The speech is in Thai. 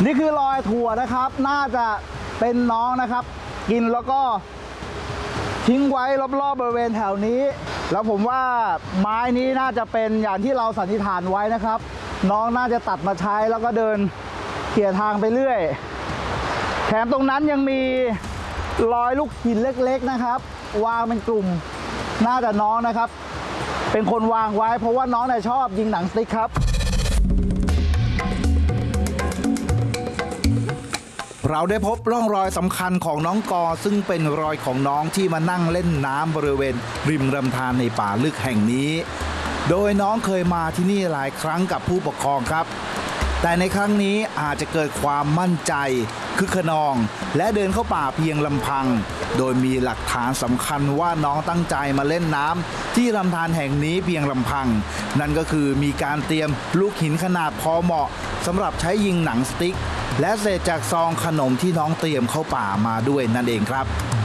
นี่คือรอยถั่วนะครับน่าจะเป็นน้องนะครับกินแล้วก็ทิ้งไว้รอบๆบริเวณแถวนี้แล้วผมว่าไม้นี้น่าจะเป็นอย่างที่เราสันนิษฐานไว้นะครับน้องน่าจะตัดมาใช้แล้วก็เดินเขี่ยทางไปเรื่อยแถมตรงนั้นยังมีรอยลูกหินเล็กๆนะครับวางเป็นกลุ่มน่าจะน้องนะครับเป็นคนวางไว้เพราะว่าน้องเนี่ยชอบยิงหนังสติ๊กครับเราได้พบร่องรอยสำคัญของน้องกอซึ่งเป็นรอยของน้องที่มานั่งเล่นน้ำบริเวณริมลำธารในป่าลึกแห่งนี้โดยน้องเคยมาที่นี่หลายครั้งกับผู้ปกครองครับแต่ในครั้งนี้อาจจะเกิดความมั่นใจคึกขนองและเดินเข้าป่าเพียงลำพังโดยมีหลักฐานสำคัญว่าน้องตั้งใจมาเล่นน้ำที่ลำธารแห่งนี้เพียงลำพังนั่นก็คือมีการเตรียมลูกหินขนาดพอเหมาะสำหรับใช้ยิงหนังสติ๊กและเศษจากซองขนมที่น้องเตรียมเข้าป่ามาด้วยนั่นเองครับ